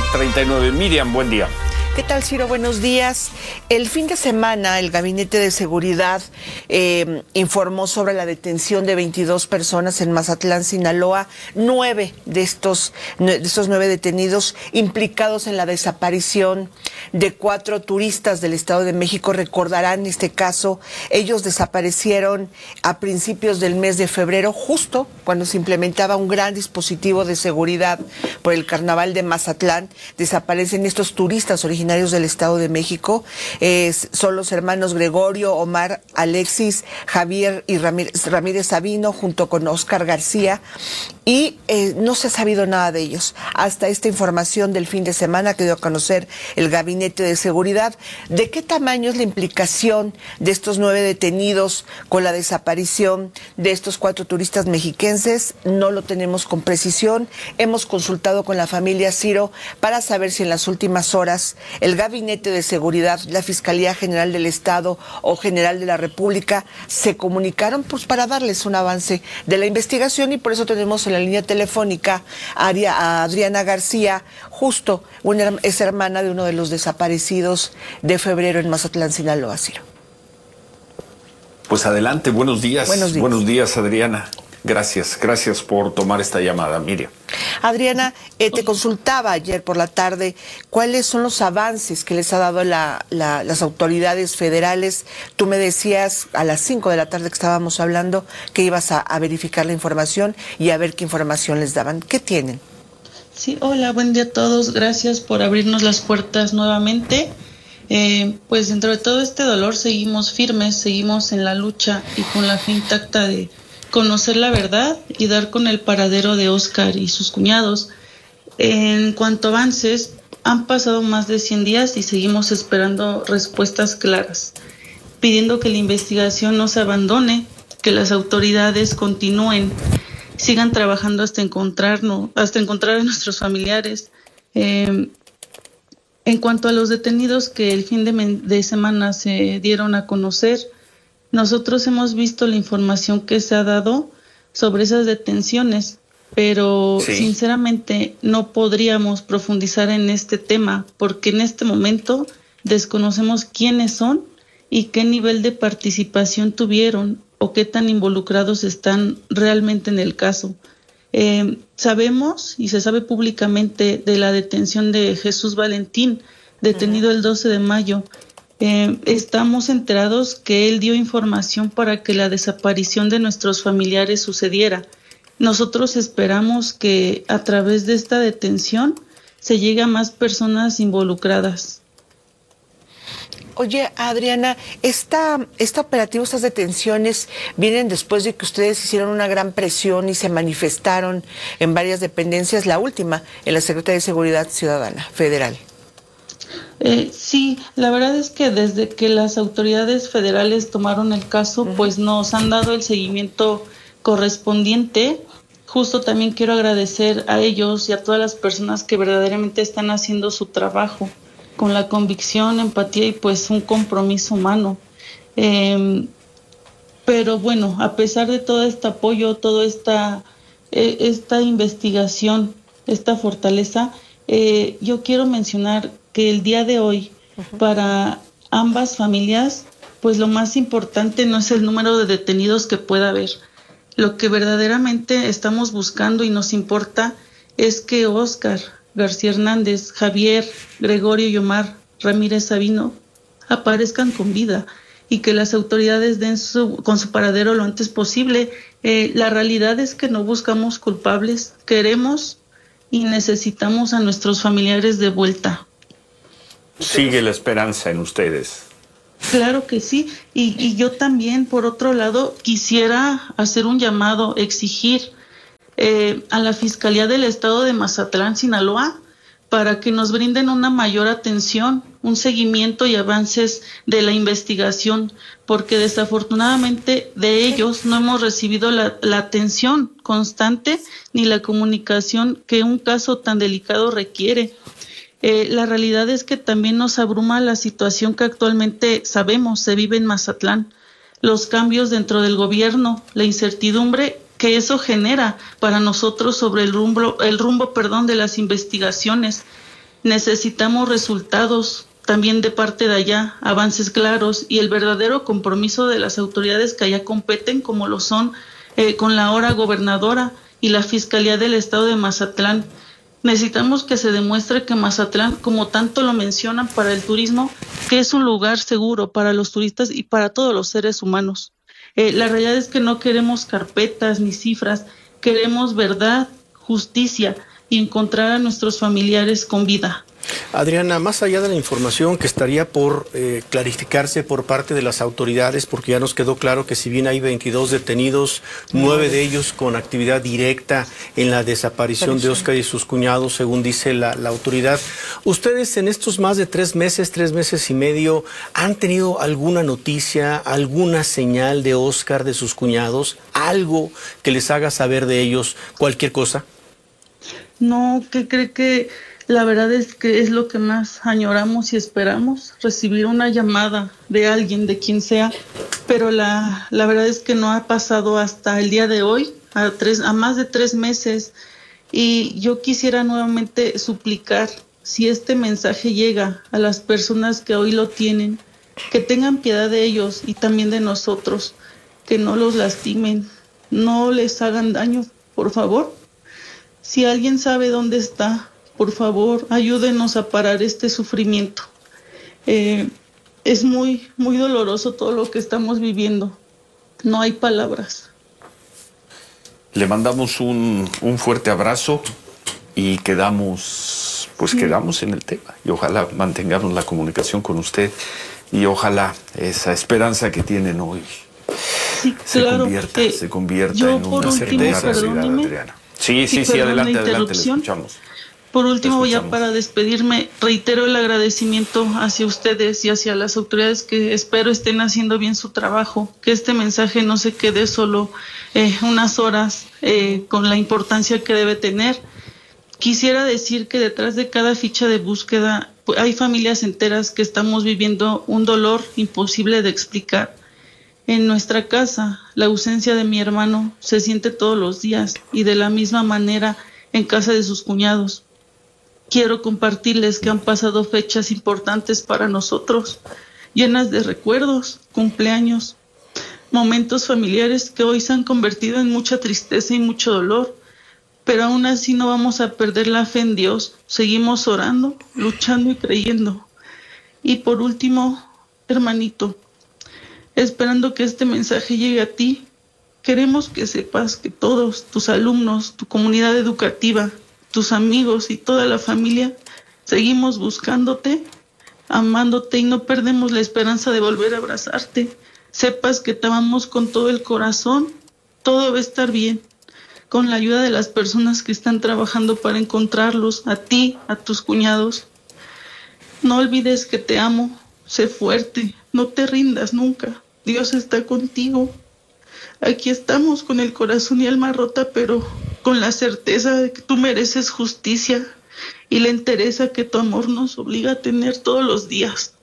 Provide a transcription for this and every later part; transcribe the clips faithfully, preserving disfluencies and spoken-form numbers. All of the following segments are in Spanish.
treinta y nueve. Miriam, buen día. ¿Qué tal, Ciro? Buenos días. El fin de semana, el Gabinete de Seguridad eh, informó sobre la detención de veintidós personas en Mazatlán, Sinaloa. Nueve de estos, de estos nueve detenidos implicados en la desaparición de cuatro turistas del Estado de México. Recordarán este caso. Ellos desaparecieron a principios del mes de febrero, justo cuando se implementaba un gran dispositivo de seguridad por el Carnaval de Mazatlán. Desaparecen estos turistas originarios del Estado de México. Eh, son los hermanos Gregorio, Omar, Alexis, Javier y Ramírez, Ramírez Sabino, junto con Oscar García, y eh, no se ha sabido nada de ellos. Hasta esta información del fin de semana que dio a conocer el Gabinete de Seguridad. ¿De qué tamaño es la implicación de estos nueve detenidos con la desaparición de estos cuatro turistas mexiquenses? No lo tenemos con precisión. Hemos consultado con la familia, Ciro, para saber si en las últimas horas el Gabinete de Seguridad, la Fiscalía General del Estado o General de la República se comunicaron pues para darles un avance de la investigación, y por eso tenemos en la línea telefónica a Adriana García, justo una, es hermana de uno de los desaparecidos de febrero en Mazatlán, Sinaloa. Ciro. Pues adelante, buenos días. Buenos días, buenos días Adriana. Gracias, gracias por tomar esta llamada, Miriam. Adriana, eh, te consultaba ayer por la tarde cuáles son los avances que les ha dado la, la, las autoridades federales. Tú me decías a las cinco de la tarde que estábamos hablando que ibas a, a verificar la información y a ver qué información les daban. ¿Qué tienen? Sí, hola, buen día a todos. Gracias por abrirnos las puertas nuevamente. Eh, pues dentro de todo este dolor seguimos firmes, seguimos en la lucha y con la fe intacta de conocer la verdad y dar con el paradero de Oscar y sus cuñados. En cuanto a avances, han pasado más de cien días y seguimos esperando respuestas claras, pidiendo que la investigación no se abandone, que las autoridades continúen, sigan trabajando hasta encontrarnos, hasta encontrar a nuestros familiares. Eh, en cuanto a los detenidos que el fin de, de semana se dieron a conocer, nosotros hemos visto la información que se ha dado sobre esas detenciones, pero sí, sinceramente no podríamos profundizar en este tema porque en este momento desconocemos quiénes son y qué nivel de participación tuvieron o qué tan involucrados están realmente en el caso. Eh, sabemos y se sabe públicamente de la detención de Jesús Valentín, detenido uh-huh. el doce de mayo. Eh, estamos enterados que él dio información para que la desaparición de nuestros familiares sucediera. Nosotros esperamos que a través de esta detención se llegue a más personas involucradas. Oye, Adriana, esta, este operativo, estas detenciones, vienen después de que ustedes hicieron una gran presión y se manifestaron en varias dependencias, la última, en la Secretaría de Seguridad Ciudadana Federal. Eh, sí, la verdad es que desde que las autoridades federales tomaron el caso, uh-huh. pues nos han dado el seguimiento correspondiente. Justo también quiero agradecer a ellos y a todas las personas que verdaderamente están haciendo su trabajo con la convicción, empatía y pues un compromiso humano. Eh, pero bueno, a pesar de todo este apoyo, toda esta, eh, esta investigación, esta fortaleza, eh, yo quiero mencionar que el día de hoy, uh-huh. para ambas familias, pues lo más importante no es el número de detenidos que pueda haber. Lo que verdaderamente estamos buscando y nos importa es que Oscar García Hernández, Javier, Gregorio y Omar Ramírez Sabino aparezcan con vida y que las autoridades den su, con su paradero lo antes posible. Eh, la realidad es que no buscamos culpables, queremos y necesitamos a nuestros familiares de vuelta. Sigue la esperanza en ustedes. Claro que sí, y, y yo también, por otro lado, quisiera hacer un llamado, exigir eh, a la Fiscalía del Estado de Mazatlán, Sinaloa, para que nos brinden una mayor atención, un seguimiento y avances de la investigación, porque desafortunadamente de ellos no hemos recibido la, la atención constante ni la comunicación que un caso tan delicado requiere. Eh, la realidad es que también nos abruma la situación que actualmente sabemos se vive en Mazatlán, los cambios dentro del gobierno, la incertidumbre que eso genera para nosotros sobre el rumbo, el rumbo, perdón, de las investigaciones. Necesitamos resultados también de parte de allá, avances claros y el verdadero compromiso de las autoridades que allá competen, como lo son eh, con la ahora gobernadora y la Fiscalía del Estado de Mazatlán. Necesitamos que se demuestre que Mazatlán, como tanto lo mencionan para el turismo, que es un lugar seguro para los turistas y para todos los seres humanos. Eh, la realidad es que no queremos carpetas ni cifras, queremos verdad, justicia y encontrar a nuestros familiares con vida. Adriana, más allá de la información que estaría por eh, clarificarse por parte de las autoridades, porque ya nos quedó claro que si bien hay veintidós detenidos, nueve de ellos con actividad directa en la desaparición de Óscar y sus cuñados, según dice la, la autoridad, ¿ustedes en estos más de tres meses, tres meses y medio, han tenido alguna noticia, alguna señal de Óscar, de sus cuñados, algo que les haga saber de ellos, cualquier cosa? No, ¿qué cree que...? La verdad es que es lo que más añoramos y esperamos, recibir una llamada de alguien, de quien sea, pero la, la verdad es que no ha pasado hasta el día de hoy, a, tres, a más de tres meses, y yo quisiera nuevamente suplicar, si este mensaje llega a las personas que hoy lo tienen, que tengan piedad de ellos y también de nosotros, que no los lastimen, no les hagan daño, por favor. Si alguien sabe dónde está, por favor, ayúdenos a parar este sufrimiento. Eh, es muy, muy doloroso todo lo que estamos viviendo. No hay palabras. Le mandamos un, un fuerte abrazo y quedamos, pues sí. quedamos en el tema. Y ojalá mantengamos la comunicación con usted y ojalá esa esperanza que tienen hoy sí, se claro, convierta, eh, se convierta en una certeza, Adriana. Sí, sí, sí, sí, adelante, adelante, le escuchamos. Por último, ya para despedirme, reitero el agradecimiento hacia ustedes y hacia las autoridades que espero estén haciendo bien su trabajo, que este mensaje no se quede solo eh, unas horas eh, con la importancia que debe tener. Quisiera decir que detrás de cada ficha de búsqueda pues, hay familias enteras que estamos viviendo un dolor imposible de explicar. En nuestra casa, la ausencia de mi hermano se siente todos los días y de la misma manera en casa de sus cuñados. Quiero compartirles que han pasado fechas importantes para nosotros, llenas de recuerdos, cumpleaños, momentos familiares que hoy se han convertido en mucha tristeza y mucho dolor, pero aún así no vamos a perder la fe en Dios. Seguimos orando, luchando y creyendo. Y por último, hermanito, esperando que este mensaje llegue a ti, queremos que sepas que todos tus alumnos, tu comunidad educativa, tus amigos y toda la familia, seguimos buscándote, amándote y no perdemos la esperanza de volver a abrazarte. Sepas que te amamos con todo el corazón, todo va a estar bien. Con la ayuda de las personas que están trabajando para encontrarlos, a ti, a tus cuñados. No olvides que te amo, sé fuerte, no te rindas nunca. Dios está contigo. Aquí estamos con el corazón y alma rota, pero con la certeza de que tú mereces justicia y la entereza que tu amor nos obliga a tener todos los días.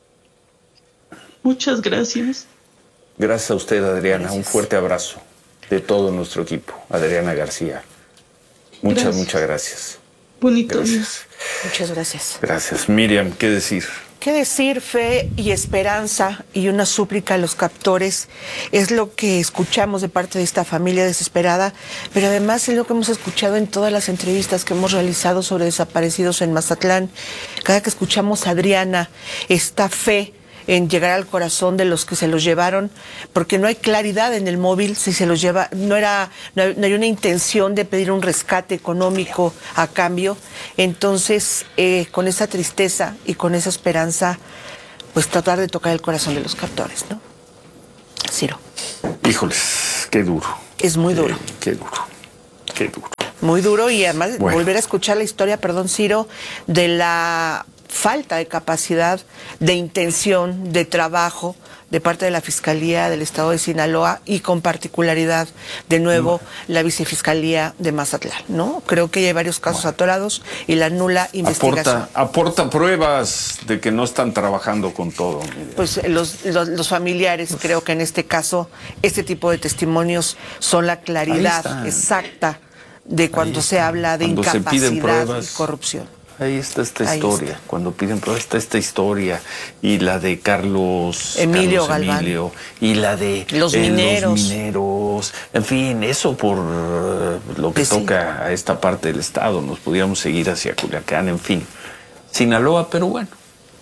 Muchas gracias. Gracias a usted, Adriana. Gracias. Un fuerte abrazo de todo nuestro equipo. Adriana García. Muchas, Gracias. muchas gracias. Bonito día. Gracias. Muchas gracias. Gracias. Miriam, ¿qué decir? ¿Qué decir? Fe y esperanza y una súplica a los captores es lo que escuchamos de parte de esta familia desesperada, pero además es lo que hemos escuchado en todas las entrevistas que hemos realizado sobre desaparecidos en Mazatlán. Cada que escuchamos a Adriana, esta fe en llegar al corazón de los que se los llevaron, porque no hay claridad en el móvil si se los lleva, no era, no hay, no hay una intención de pedir un rescate económico a cambio. Entonces, eh, con esa tristeza y con esa esperanza, pues tratar de tocar el corazón de los captores, ¿no? Ciro. Híjoles, qué duro. Es muy duro. Eh, qué duro, qué duro. Muy duro y además Bueno. volver a escuchar la historia, perdón, Ciro, de la falta de capacidad, de intención, de trabajo de parte de la Fiscalía del Estado de Sinaloa y con particularidad, de nuevo, no. la Vicefiscalía de Mazatlán, ¿no? Creo que hay varios casos bueno. atorados y la nula investigación. Aporta, aporta pruebas de que no están trabajando con todo. Pues los, los, los familiares, pues, creo que en este caso, este tipo de testimonios son la claridad exacta de cuando se habla de cuando incapacidad y corrupción. ahí está esta Ahí historia. está. Cuando piden pruebas está esta historia. Y la de Carlos Emilio Carlos Galván. Emilio, y la de Los eh, mineros. los mineros. En fin, eso por eh, lo que Pues sí. toca a esta parte del estado. Nos podíamos seguir hacia Culiacán, en fin. Sinaloa, pero bueno.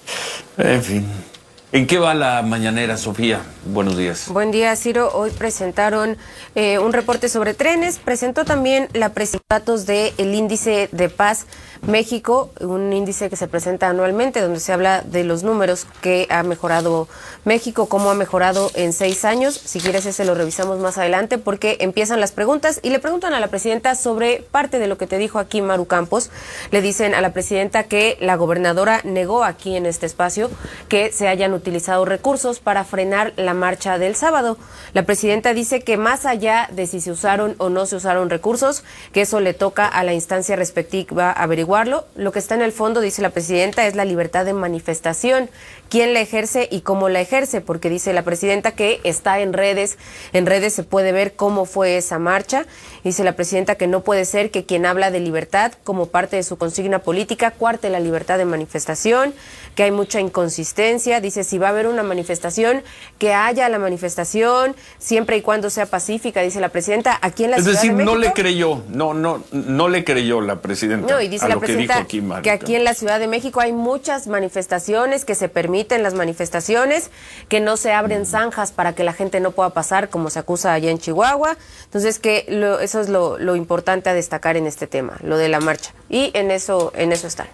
En fin. ¿En qué va la mañanera, Sofía? Buenos días. Buen día, Ciro. Hoy presentaron eh, un reporte sobre trenes. Presentó también la presentación de datos del Índice de Paz México, un índice que se presenta anualmente, donde se habla de los números que ha mejorado México, cómo ha mejorado en seis años. Si quieres, ese lo revisamos más adelante, porque empiezan las preguntas y le preguntan a la presidenta sobre parte de lo que te dijo aquí Maru Campos. Le dicen a la presidenta que la gobernadora negó aquí en este espacio que se hayan utilizado recursos para frenar la marcha del sábado. La presidenta dice que más allá de si se usaron o no se usaron recursos, que eso le toca a la instancia respectiva averiguarlo. Lo que está en el fondo, dice la presidenta, es la libertad de manifestación. ¿Quién la ejerce y cómo la ejerce? Porque dice la presidenta que está en redes, en redes se puede ver cómo fue esa marcha. Dice la presidenta que no puede ser que quien habla de libertad como parte de su consigna política cuarte la libertad de manifestación, que hay mucha inconsistencia. Dice, si va a haber una manifestación, que haya la manifestación, siempre y cuando sea pacífica, dice la presidenta. Aquí en la Es Ciudad decir, de México, no le creyó, no, no, no le creyó la presidenta. no, y dice a la lo que dijo presidenta aquí Maru que aquí en la Ciudad de México hay muchas manifestaciones, que se permiten las manifestaciones, que no se abren zanjas para que la gente no pueda pasar, como se acusa allá en Chihuahua. Entonces, que lo, eso es lo, lo importante a destacar en este tema, lo de la marcha. Y en eso, en eso están.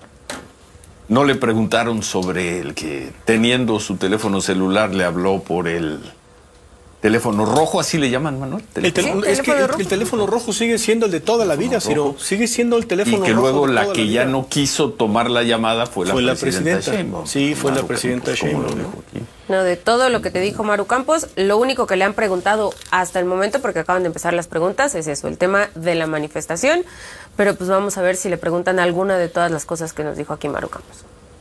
No le preguntaron sobre el que, teniendo su teléfono celular, le habló por el teléfono rojo, así le llaman, Manuel. El tel- Sí, es que teléfono el, rojo. el teléfono rojo sigue siendo el de toda la vida, Ciro. rojo. Sigue siendo el teléfono Y que rojo luego de la toda que ya vida. no quiso tomar la llamada fue la Fue la presidenta presidenta. Sheinbaum. Sí, fue la Maru presidenta Campos, como lo Sheinbaum, dijo aquí. No, de todo lo que te dijo Maru Campos, lo único que le han preguntado hasta el momento, porque acaban de empezar las preguntas, es eso, el tema de la manifestación. Pero pues vamos a ver si le preguntan alguna de todas las cosas que nos dijo aquí Maru Campos.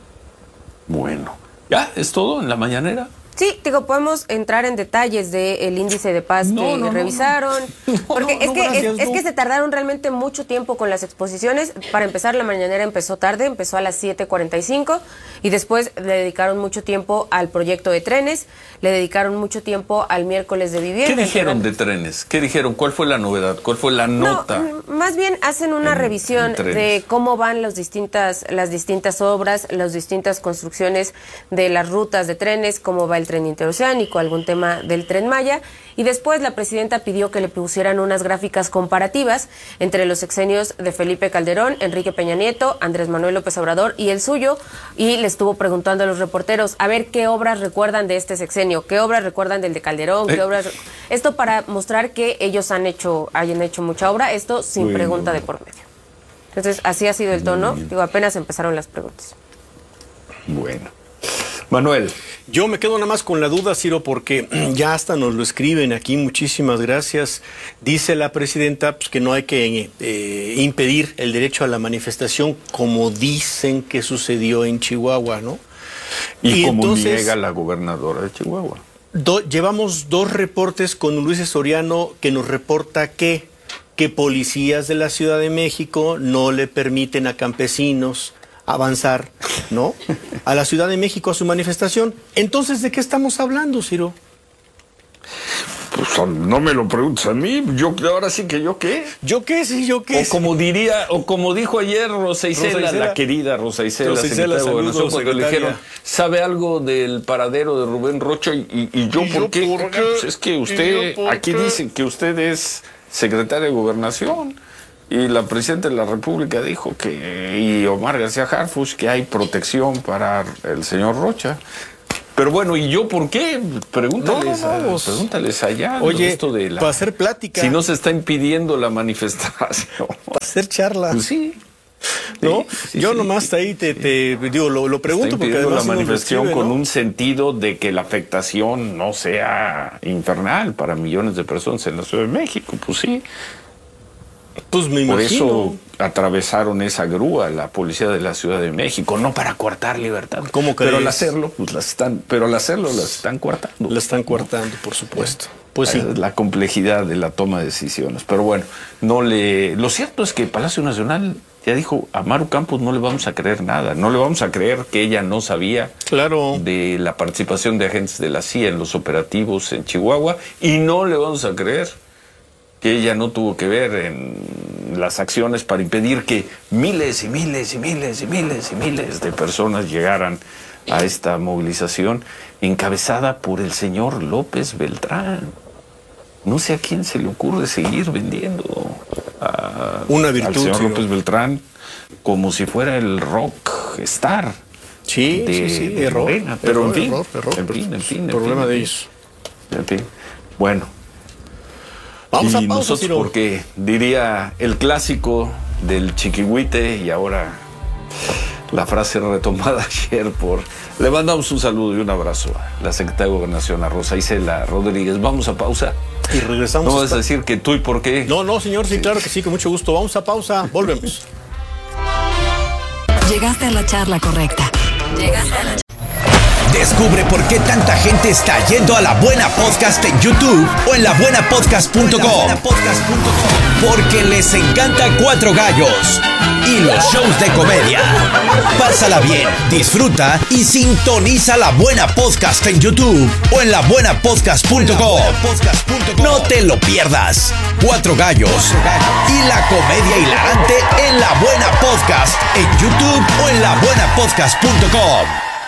Bueno, ¿ya es todo en la mañanera? Sí, digo, podemos entrar en detalles del índice de paz No, que no, no, revisaron, no. porque No, es, no, que, gracias, es, es no. que se tardaron realmente mucho tiempo con las exposiciones. Para empezar, la mañanera empezó tarde, empezó a las siete cuarenta y cinco, y después le dedicaron mucho tiempo al proyecto de trenes, le dedicaron mucho tiempo al miércoles de vivienda. ¿Qué dijeron Entonces, de trenes? ¿Qué dijeron? ¿Cuál fue la novedad? ¿Cuál fue la nota? No, más bien hacen una en- revisión en trenes? de cómo van los distintas, las distintas obras, las distintas construcciones de las rutas de trenes, cómo va el tren interoceánico, algún tema del Tren Maya, y después la presidenta pidió que le pusieran unas gráficas comparativas entre los sexenios de Felipe Calderón, Enrique Peña Nieto, Andrés Manuel López Obrador y el suyo, y le estuvo preguntando a los reporteros a ver qué obras recuerdan de este sexenio, qué obras recuerdan del de Calderón, qué Eh. obras... Esto para mostrar que ellos han hecho, hayan hecho mucha obra, esto sin Bueno. pregunta de por medio. Entonces, así ha sido el tono. Digo, apenas empezaron las preguntas. Bueno. Manuel. Yo me quedo nada más con la duda, Ciro, porque ya hasta nos lo escriben aquí, muchísimas gracias. Dice la presidenta pues, que no hay que eh, impedir el derecho a la manifestación, como dicen que sucedió en Chihuahua, ¿no? Y, Y como entonces- niega la gobernadora de Chihuahua. Do- llevamos dos reportes con Luis Soriano que nos reporta que, que policías de la Ciudad de México no le permiten a campesinos avanzar, ¿no? A la Ciudad de México a su manifestación. Entonces, ¿de qué estamos hablando, Ciro? Pues no me lo preguntes a mí, yo ahora sí que yo qué. ¿Yo qué? Sí, yo qué. O como diría, o como dijo ayer Rosa Isela, Rosa Isela. la querida Rosa Isela, Rosa Isela, secretaria de saludos, Gobernación, cuando le secretaria. dijeron, ¿sabe algo del paradero de Rubén Rocha? Y, y- y yo, ¿Y ¿por yo qué? por qué? Pues es que ¿Y usted, yo por aquí qué? dicen que usted es secretaria de Gobernación. Y la presidenta de la República dijo que, y Omar García Harfuch, que hay protección para el señor Rocha. Pero bueno, ¿y yo por qué? Pregúntales, No, no, no, a- pues, pregúntales allá. Oye, esto de la, para hacer plática. si no se está impidiendo la manifestación. Para hacer charla. Pues sí. ¿No? Sí, sí, Yo sí. nomás ahí te, te digo, lo, lo pregunto Está porque impidiendo además la sí nos lo manifestación escribe, con ¿no? un sentido de que la afectación no sea infernal para millones de personas en la Ciudad de México. Pues sí. Pues me Por imagino. eso atravesaron esa grúa la policía de la Ciudad de México, no para coartar libertad. ¿Cómo Pero al crees? hacerlo, pues las están, pero al hacerlo las están coartando. La están coartando, por supuesto. Pues sí. Esa es la complejidad de la toma de decisiones. Pero bueno, no le. Lo cierto es que Palacio Nacional Ya dijo, a Maru Campos no le vamos a creer nada, no le vamos a creer que ella no sabía claro. de la participación de agentes de la C I A en los operativos en Chihuahua, y no le vamos a creer que ella no tuvo que ver en las acciones para impedir que miles y miles y miles y miles y miles de personas llegaran a esta movilización encabezada por el señor López Beltrán. No sé a quién se le ocurre seguir vendiendo a, una virtud, al señor sí, López Beltrán como si fuera el rock star. Sí, de, sí, sí, de error, Morena. Pero error, en fin, error, error, en fin, en fin. En problema fin, de en ellos. En fin, bueno. Vamos y a pausa, nosotros, Ciro. porque diría el clásico del chiquihuite, y ahora la frase retomada ayer por... Le mandamos un saludo y un abrazo a la secretaria de Gobernación, a Rosa Isela Rodríguez. Vamos a pausa. Y regresamos. No vas hasta... a decir que tú y por qué. No, no, señor, sí, claro que sí, con mucho gusto. Vamos a pausa, volvemos. Llegaste a la charla correcta. Llegaste a la Descubre por qué tanta gente está yendo a La Buena Podcast en YouTube o en la buena podcast punto com. Porque les encanta Cuatro Gallos y los shows de comedia. Pásala bien, disfruta y sintoniza La Buena Podcast en YouTube o en la buena podcast punto com. No te lo pierdas. Cuatro Gallos y la comedia hilarante en La Buena Podcast en YouTube o en la buena podcast punto com.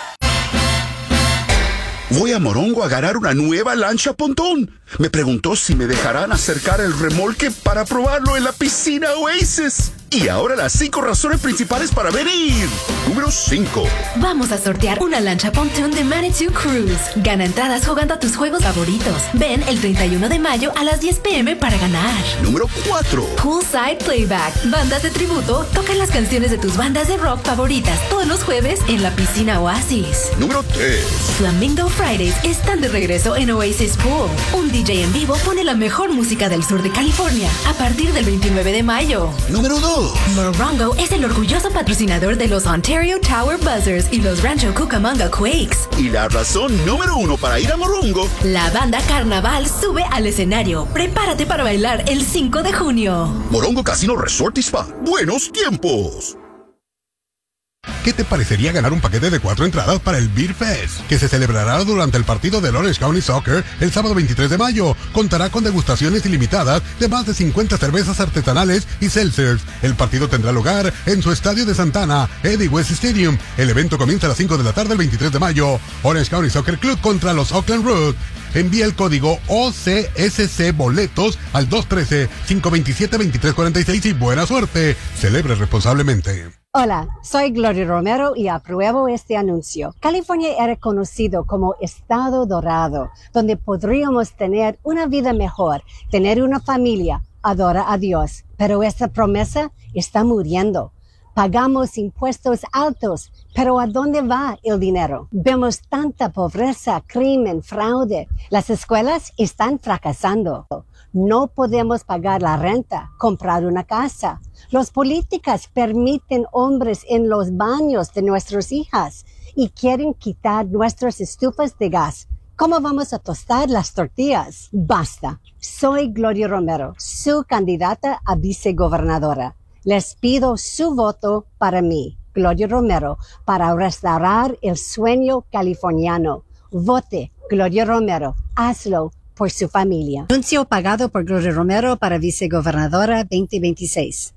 Voy a Morongo a agarrar una nueva lancha pontón. Me preguntó si me dejarán acercar el remolque para probarlo en la piscina Oasis. Y ahora las cinco razones principales para venir. Número cinco. Vamos a sortear una lancha pontón de Manitou Cruise. Gana entradas jugando a tus juegos favoritos. Ven el treinta y uno de mayo a las diez pe eme para ganar. Número cuatro. Poolside Playback. Bandas de tributo tocan las canciones de tus bandas de rock favoritas todos los jueves en la piscina Oasis. Número tres. Flamingo Fridays están de regreso en Oasis Pool. Un D J en vivo pone la mejor música del sur de California a partir del veintinueve de mayo. Número dos. Morongo es el orgulloso patrocinador de los Ontario Tower Buzzers y los Rancho Cucamonga Quakes. Y la razón número uno para ir a Morongo. La banda Carnaval sube al escenario. Prepárate para bailar el cinco de junio. Morongo Casino Resort y Spa. Buenos tiempos. ¿Qué te parecería ganar un paquete de cuatro entradas para el Beer Fest, que se celebrará durante el partido del Orange County Soccer el sábado veintitrés de mayo? Contará con degustaciones ilimitadas de más de cincuenta cervezas artesanales y seltzers. El partido tendrá lugar en su estadio de Santana, Eddie West Stadium. El evento comienza a las cinco de la tarde el veintitrés de mayo. Orange County Soccer Club contra los Oakland Roots. Envía el código O C S C Boletos al dos uno tres, cinco dos siete, dos tres cuatro seis y buena suerte. Celebre responsablemente. Hola, soy Gloria Romero y apruebo este anuncio. California es reconocido como Estado Dorado, donde podríamos tener una vida mejor, tener una familia, adorar a Dios. Pero esta promesa está muriendo. Pagamos impuestos altos, pero ¿a dónde va el dinero? Vemos tanta pobreza, crimen, fraude. Las escuelas están fracasando. No podemos pagar la renta, comprar una casa. Los políticos permiten hombres en los baños de nuestras hijas y quieren quitar nuestras estufas de gas. ¿Cómo vamos a tostar las tortillas? Basta. Soy Gloria Romero, su candidata a vicegobernadora. Les pido su voto para mí, Gloria Romero, para restaurar el sueño californiano. Vote, Gloria Romero. Hazlo por su familia. Anuncio pagado por Gloria Romero para vicegobernadora veinte veintiséis.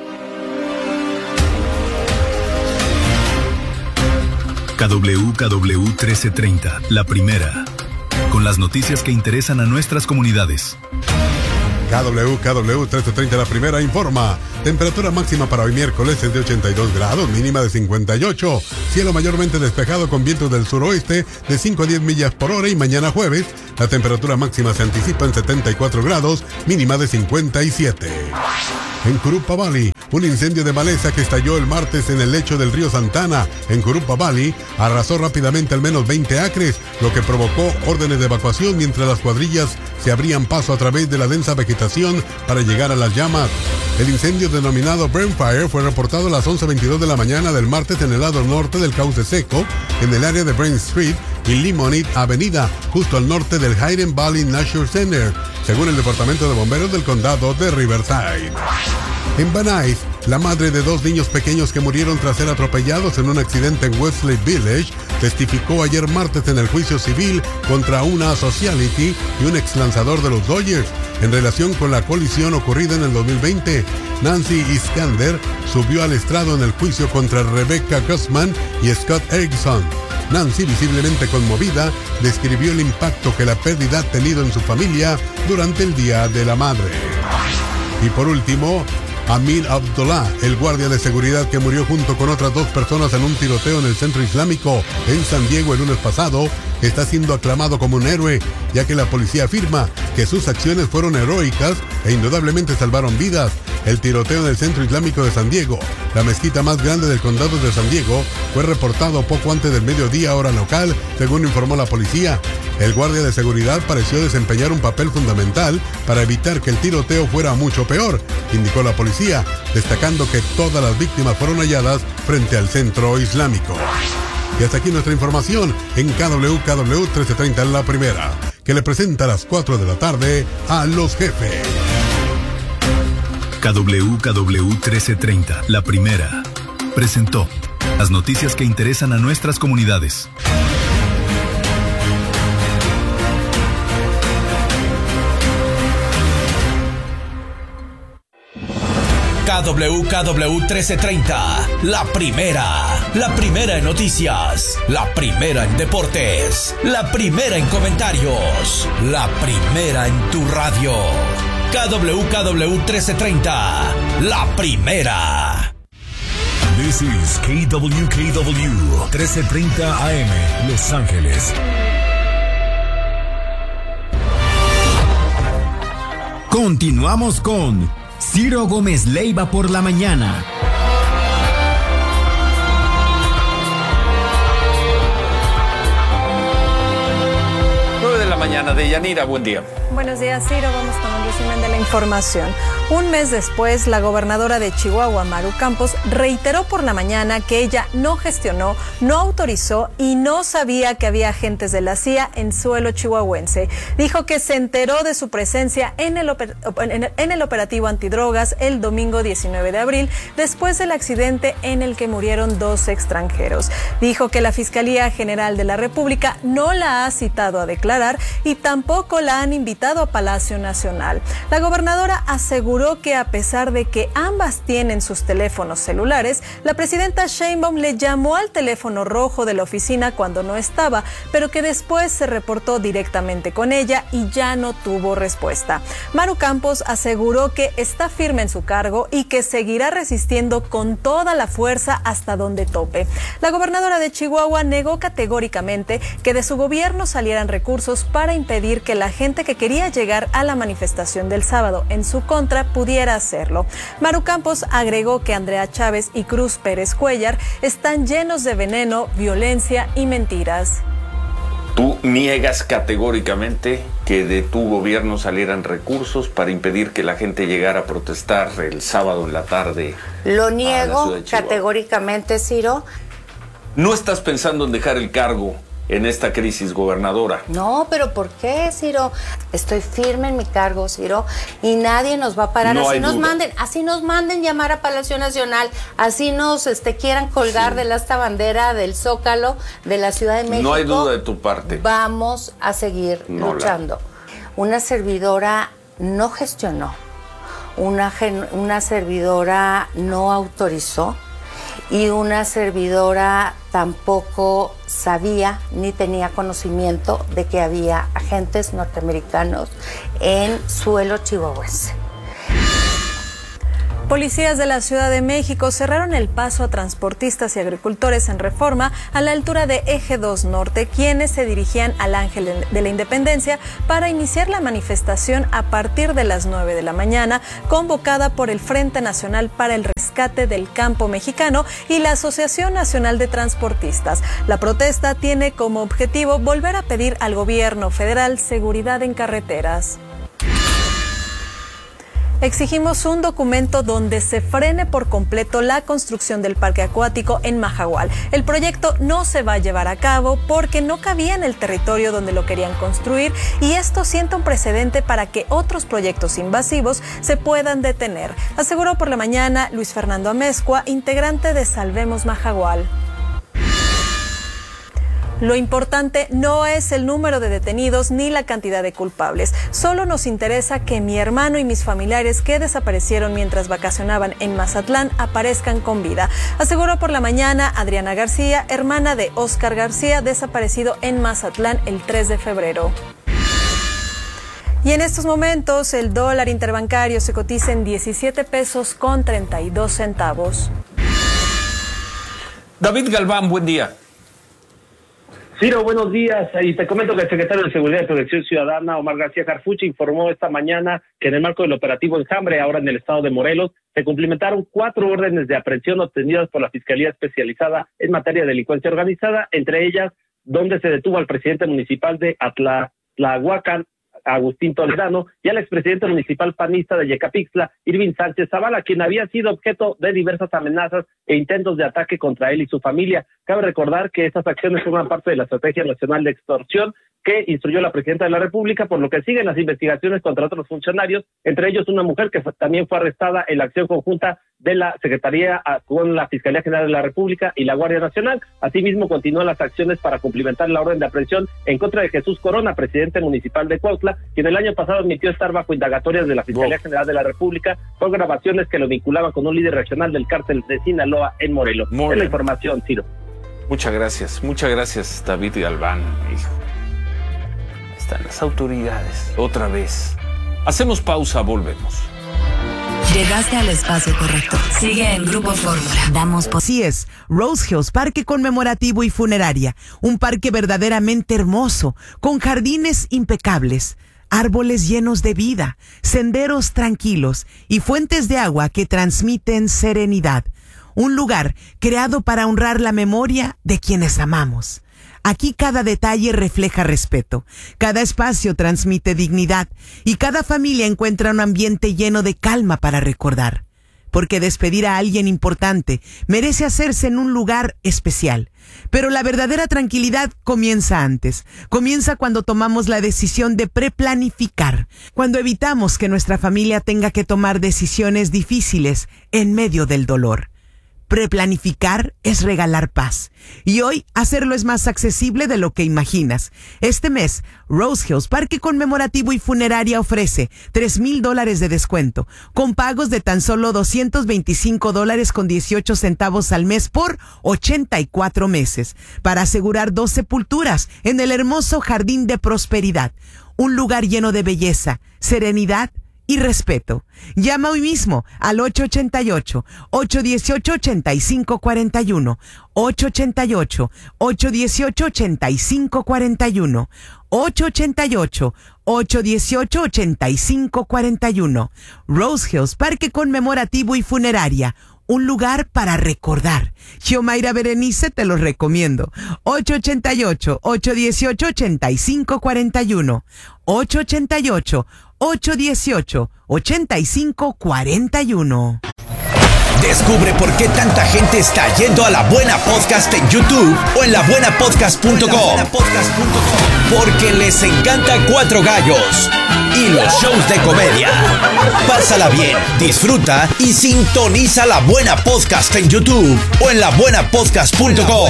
K W K W trece treinta, la primera, con las noticias que interesan a nuestras comunidades. K W K W trece treinta, la primera, informa. Temperatura máxima para hoy miércoles es de ochenta y dos grados, mínima de cincuenta y ocho. Cielo mayormente despejado con vientos del suroeste de cinco a diez millas por hora, y mañana jueves la temperatura máxima se anticipa en setenta y cuatro grados, mínima de cincuenta y siete. En Curupa Valley, un incendio de maleza que estalló el martes en el lecho del río Santana, en Curupa Valley, arrasó rápidamente al menos veinte acres, lo que provocó órdenes de evacuación mientras las cuadrillas se abrían paso a través de la densa vegetación para llegar a las llamas. El incendio denominado Burn Fire fue reportado a las once veintidós de la mañana del martes en el lado norte del cauce seco, en el área de Brain Street y Lemonade Avenida, justo al norte del Hayden Valley Nature Center, según el Departamento de Bomberos del Condado de Riverside. En Van Nuys, La madre de dos niños pequeños que murieron tras ser atropellados en un accidente en Wesley Village testificó ayer martes en el juicio civil contra una Sociality y un ex lanzador de los Dodgers en relación con la colisión ocurrida en el dos mil veinte. Nancy Iskander subió al estrado en el juicio contra Rebecca Guzman y Scott Erickson. Nancy, visiblemente conmovida, describió el impacto que la pérdida ha tenido en su familia durante el Día de la Madre. Y por último, Amin Abdullah, el guardia de seguridad que murió junto con otras dos personas en un tiroteo en el centro islámico en San Diego el lunes pasado, está siendo aclamado como un héroe, ya que la policía afirma que sus acciones fueron heroicas e indudablemente salvaron vidas. El tiroteo en el centro islámico de San Diego, la mezquita más grande del condado de San Diego, fue reportado poco antes del mediodía hora local, según informó la policía. El guardia de seguridad pareció desempeñar un papel fundamental para evitar que el tiroteo fuera mucho peor, indicó la policía, destacando que todas las víctimas fueron halladas frente al centro islámico. Y hasta aquí nuestra información en K W K W trece treinta La Primera, que le presenta a las cuatro de la tarde a Los Jefes. K W K W trece treinta La Primera presentó las noticias que interesan a nuestras comunidades. K W K W trece treinta, la primera, la primera en noticias, la primera en deportes, la primera en comentarios, la primera en tu radio. K W K W trece treinta, la primera. This is K W K W trece treinta A M, Los Ángeles. Continuamos con Ciro Gómez Leiva por la mañana. nueve de la mañana de Yanira, buen día. Buenos días, Ciro. Vamos con un resumen de la información. Un mes después, la gobernadora de Chihuahua, Maru Campos, reiteró por la mañana que ella no gestionó, no autorizó y no sabía que había agentes de la C I A en suelo chihuahuense. Dijo que se enteró de su presencia en el, oper en el, en el operativo antidrogas el domingo diecinueve de abril, después del accidente en el que murieron dos extranjeros. Dijo que la Fiscalía General de la República no la ha citado a declarar y tampoco la han invitado a Palacio Nacional. La gobernadora aseguró que a pesar de que ambas tienen sus teléfonos celulares, la presidenta Sheinbaum le llamó al teléfono rojo de la oficina cuando no estaba, pero que después se reportó directamente con ella y ya no tuvo respuesta. Maru Campos aseguró que está firme en su cargo y que seguirá resistiendo con toda la fuerza hasta donde tope. La gobernadora de Chihuahua negó categóricamente que de su gobierno salieran recursos para impedir que la gente que quería llegar a la manifestación del sábado en su contra pudiera hacerlo. Maru Campos agregó que Andrea Chávez y Cruz Pérez Cuellar están llenos de veneno, violencia y mentiras. ¿Tú niegas categóricamente que de tu gobierno salieran recursos para impedir que la gente llegara a protestar el sábado en la tarde? Lo niego categóricamente, Ciro. ¿No estás pensando en dejar el cargo en esta crisis, gobernadora? No, pero ¿por qué, Ciro? Estoy firme en mi cargo, Ciro, y nadie nos va a parar. No así hay nos duda. manden, así nos manden llamar a Palacio Nacional, así nos este, quieran colgar sí. de la esta bandera del Zócalo de la Ciudad de México. No hay duda de tu parte. Vamos a seguir no luchando. La... Una servidora no gestionó, una, una servidora no autorizó, y una servidora tampoco sabía ni tenía conocimiento de que había agentes norteamericanos en suelo chihuahuense. Policías de la Ciudad de México cerraron el paso a transportistas y agricultores en Reforma a la altura de Eje dos Norte, quienes se dirigían al Ángel de la Independencia para iniciar la manifestación a partir de las nueve de la mañana, convocada por el Frente Nacional para el Rescate del Campo Mexicano y la Asociación Nacional de Transportistas. La protesta tiene como objetivo volver a pedir al gobierno federal seguridad en carreteras. Exigimos un documento donde se frene por completo la construcción del parque acuático en Mahahual. El proyecto no se va a llevar a cabo porque no cabía en el territorio donde lo querían construir y esto sienta un precedente para que otros proyectos invasivos se puedan detener, aseguró por la mañana Luis Fernando Amezcua, integrante de Salvemos Mahahual. Lo importante no es el número de detenidos ni la cantidad de culpables. Solo nos interesa que mi hermano y mis familiares que desaparecieron mientras vacacionaban en Mazatlán aparezcan con vida, aseguró por la mañana Adriana García, hermana de Óscar García, desaparecido en Mazatlán el tres de febrero. Y en estos momentos el dólar interbancario se cotiza en diecisiete pesos con treinta y dos centavos. David Galván, buen día. Ciro, buenos días. Y te comento que el secretario de Seguridad y Protección Ciudadana, Omar García Harfuch, informó esta mañana que en el marco del operativo Enjambre, ahora en el estado de Morelos, se cumplimentaron cuatro órdenes de aprehensión obtenidas por la Fiscalía Especializada en materia de delincuencia organizada, entre ellas donde se detuvo al presidente municipal de Atlahuacán, Agustín Toledano, y al expresidente municipal panista de Yecapixtla, Irving Sánchez Zavala, quien había sido objeto de diversas amenazas e intentos de ataque contra él y su familia. Cabe recordar que estas acciones forman parte de la Estrategia Nacional de Extorsión que instruyó la Presidenta de la República, por lo que siguen las investigaciones contra otros funcionarios, entre ellos una mujer que fue, también fue arrestada en la acción conjunta de la Secretaría con la Fiscalía General de la República y la Guardia Nacional. Asimismo, continúan las acciones para cumplimentar la orden de aprehensión en contra de Jesús Corona, presidente municipal de Cuautla, quien el año pasado admitió estar bajo indagatorias de la Fiscalía General de la República por grabaciones que lo vinculaban con un líder regional del cártel de Sinaloa en Morelos. Muy es la información, Ciro. Muchas gracias, muchas gracias, David Galván. Hijo. Están las autoridades, otra vez. Hacemos pausa, volvemos. Llegaste al espacio correcto. Sigue en Grupo Fórmula. Damos por... Así es, Rose Hills, parque conmemorativo y funeraria. Un parque verdaderamente hermoso, con jardines impecables, árboles llenos de vida, senderos tranquilos y fuentes de agua que transmiten serenidad. Un lugar creado para honrar la memoria de quienes amamos. Aquí cada detalle refleja respeto, cada espacio transmite dignidad y cada familia encuentra un ambiente lleno de calma para recordar. Porque despedir a alguien importante merece hacerse en un lugar especial. Pero la verdadera tranquilidad comienza antes. Comienza cuando tomamos la decisión de preplanificar, cuando evitamos que nuestra familia tenga que tomar decisiones difíciles en medio del dolor. Preplanificar es regalar paz. Y hoy hacerlo es más accesible de lo que imaginas. Este mes, Rose Hills, Parque Conmemorativo y Funeraria ofrece tres mil dólares de descuento, con pagos de tan solo doscientos veinticinco dólares con dieciocho centavos al mes por ochenta y cuatro meses, para asegurar dos sepulturas en el hermoso Jardín de Prosperidad. Un lugar lleno de belleza, serenidad y respeto. Llama hoy mismo al ocho ocho ocho, ocho uno ocho, ocho cinco cuatro uno, ocho ocho ocho, ocho uno ocho, ocho cinco cuatro uno, ocho ocho ocho, ocho uno ocho, ocho cinco cuatro uno. Rose Hills, Parque Conmemorativo y Funeraria. Un lugar para recordar. Xiomaira Berenice, te lo recomiendo. ocho ocho ocho, ocho uno ocho, ocho cinco cuatro uno. ocho ocho ocho, ocho uno ocho, ocho cinco cuatro uno. Descubre por qué tanta gente está yendo a La Buena Podcast en YouTube o en la buena podcast punto com. Porque les encanta Cuatro Gallos y los shows de comedia. Pásala bien, disfruta y sintoniza La Buena Podcast en YouTube o en la buena podcast punto com.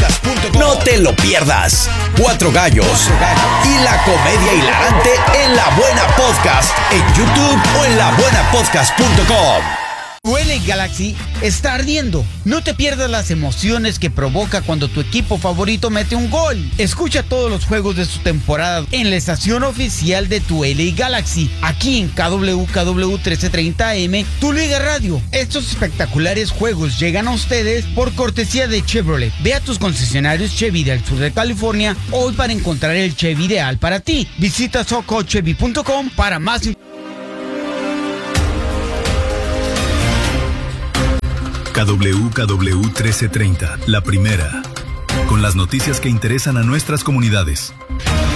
No te lo pierdas. Cuatro Gallos y la comedia hilarante en La Buena Podcast en YouTube o en la buena podcast punto com. Tu L A Galaxy está ardiendo. No te pierdas las emociones que provoca cuando tu equipo favorito mete un gol. Escucha todos los juegos de su temporada en la estación oficial de tu L A Galaxy, aquí en K W K W trece treinta A M, tu Liga Radio. Estos espectaculares juegos llegan a ustedes por cortesía de Chevrolet. Ve a tus concesionarios Chevy del sur de California hoy para encontrar el Chevy ideal para ti. Visita soco chevy punto com para más información. K W K W trece treinta, la primera, con las noticias que interesan a nuestras comunidades.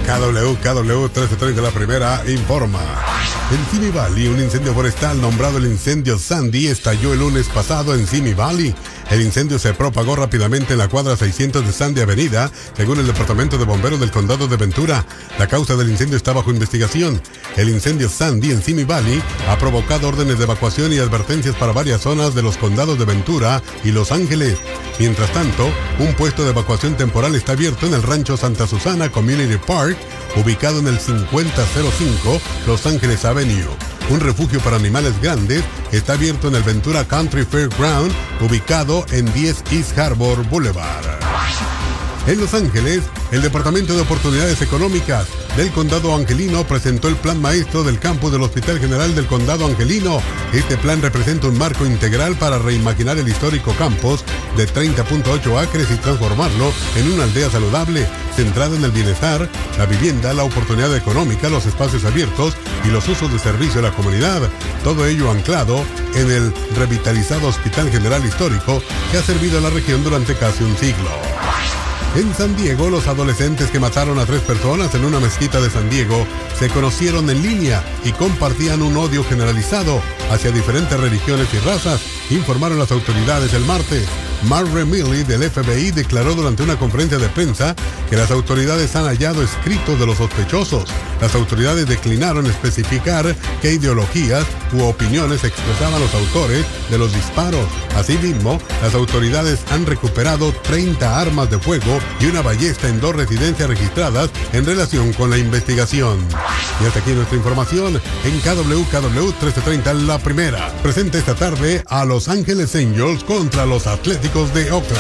K W K W trece treinta La Primera informa. En Simi Valley, un incendio forestal nombrado el incendio Sandy estalló el lunes pasado en Simi Valley. El incendio se propagó rápidamente en la cuadra seiscientos de Sandy Avenida, según el Departamento de Bomberos del Condado de Ventura. La causa del incendio está bajo investigación. El incendio Sandy en Simi Valley ha provocado órdenes de evacuación y advertencias para varias zonas de los condados de Ventura y Los Ángeles. Mientras tanto, un puesto de evacuación temporal está abierto en el rancho Santa Susana Community Park, ubicado en el cincuenta cero cinco Los Ángeles Avenue. Un refugio para animales grandes está abierto en el Ventura Country Fairground, ubicado en diez East Harbor Boulevard. En Los Ángeles, el Departamento de Oportunidades Económicas del Condado Angelino presentó el Plan Maestro del campus del Hospital General del Condado Angelino. Este plan representa un marco integral para reimaginar el histórico campus de treinta punto ocho acres y transformarlo en una aldea saludable, centrada en el bienestar, la vivienda, la oportunidad económica, los espacios abiertos y los usos de servicio a la comunidad. Todo ello anclado en el revitalizado Hospital General Histórico que ha servido a la región durante casi un siglo. En San Diego, los adolescentes que mataron a tres personas en una mezquita de San Diego se conocieron en línea y compartían un odio generalizado hacia diferentes religiones y razas, informaron las autoridades el martes. Mark Remilly del F B I declaró durante una conferencia de prensa que las autoridades han hallado escritos de los sospechosos. Las autoridades declinaron especificar qué ideologías u opiniones expresaban los autores de los disparos. Asimismo, las autoridades han recuperado treinta armas de fuego y una ballesta en dos residencias registradas en relación con la investigación. Y hasta aquí nuestra información en K W K W trece treinta La Primera. Presenta esta tarde a Los Ángeles Angels contra los Atléticos de Oakland.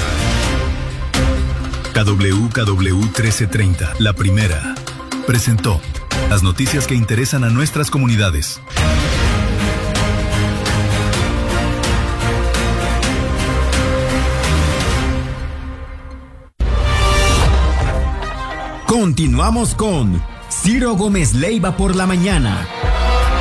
K W K W trece treinta La Primera presentó las noticias que interesan a nuestras comunidades. Continuamos con Ciro Gómez Leiva por la mañana.